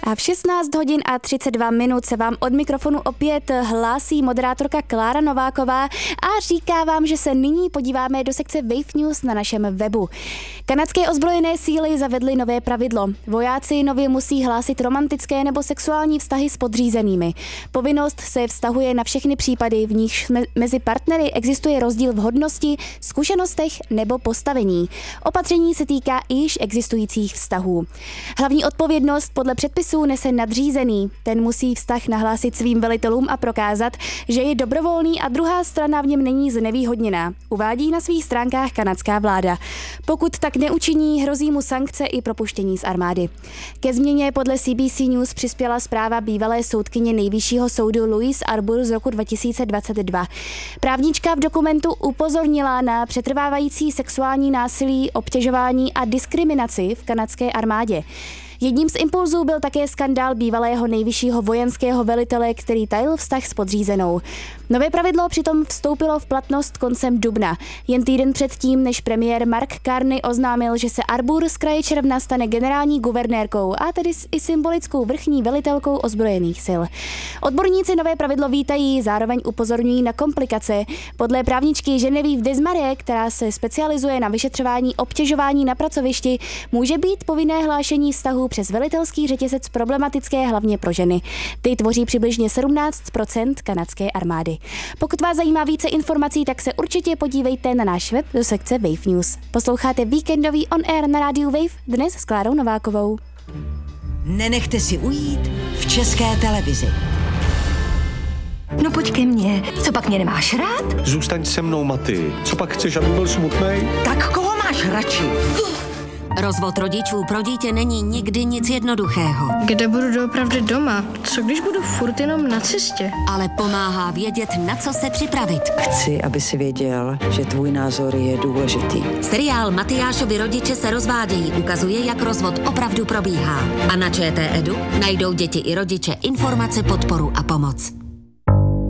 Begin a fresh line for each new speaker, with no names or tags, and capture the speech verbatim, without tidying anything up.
A v šestnáct hodin a třicet dva minut se vám od mikrofonu opět hlásí moderátorka Klára Nováková a říká vám, že se nyní podíváme do sekce Wave News na našem webu. Kanadské ozbrojené síly zavedly nové pravidlo. Vojáci nově musí hlásit romantické nebo sexuální vztahy s podřízenými. Povinnost se vztahuje na všechny případy, v nichž mezi partnery existuje rozdíl v hodnosti, zkušenostech nebo postavení. Opatření se týká i již existujících vztahů. Hlavní odpovědnost podle předpisů nese nadřízený. Ten musí vztah nahlásit svým velitelům a prokázat, že je dobrovolný a druhá strana v něm není znevýhodněná, uvádí na svých stránkách kanadská vláda. Pokud tak neučiní, hrozí mu sankce i propuštění z armády. Ke změně podle C B C News přispěla zpráva bývalé soudkyně Nejvyššího soudu Louise Arbour z roku dva tisíce dvacet dva. Právnička v dokumentu upozornila na přetrvávající sexuální násilí, obtěžování a diskriminaci v kanadské armádě. Jedním z impulzů byl také skandál bývalého nejvyššího vojenského velitele, který tajil vztah s podřízenou. Nové pravidlo přitom vstoupilo v platnost koncem dubna, jen týden předtím, než premiér Mark Carney oznámil, že se Arbour z kraje června stane generální guvernérkou a tedy i symbolickou vrchní velitelkou ozbrojených sil. Odborníci nové pravidlo vítají, zároveň upozorňují na komplikace. Podle právničky Genevieve Desmarais, která se specializuje na vyšetřování obtěžování na pracovišti, může být povinné hlášení vztahu přes velitelský řetězec problematické hlavně pro ženy. Ty tvoří přibližně sedmnáct procent kanadské armády. Pokud vás zajímá více informací, tak se určitě podívejte na náš web do sekce Wave News. Posloucháte víkendový On Air na rádiu Wave dnes s Klárou Novákovou.
Nenechte si ujít v České televizi.
No pojď ke mně. Co pak mě nemáš rád?
Zůstaň se mnou, Maty. Co pak chceš, aby byl smutnej?
Tak koho máš radši?
Rozvod rodičů pro dítě není nikdy nic jednoduchého.
Kde budu doopravdy doma? Co když budu furt jenom na cestě?
Ale pomáhá vědět, na co se připravit.
Chci, aby si věděl, že tvůj názor je důležitý.
Seriál Matyášovi rodiče se rozvádějí ukazuje, jak rozvod opravdu probíhá. A na Č T Edu najdou děti i rodiče informace, podporu a pomoc.